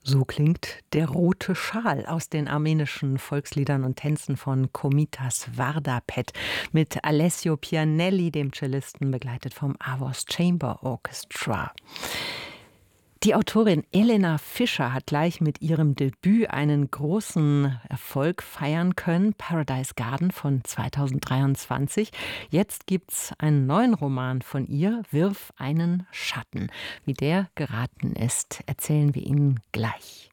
So klingt der rote Schal aus den armenischen Volksliedern und Tänzen von Komitas Vardapet mit Alessio Pianelli, dem Cellisten, begleitet vom Avos Chamber Orchestra. Die Autorin Elena Fischer hat gleich mit ihrem Debüt einen großen Erfolg feiern können, Paradise Garden von 2023. Jetzt gibt's einen neuen Roman von ihr, Wirf einen Schatten. Wie der geraten ist, erzählen wir Ihnen gleich.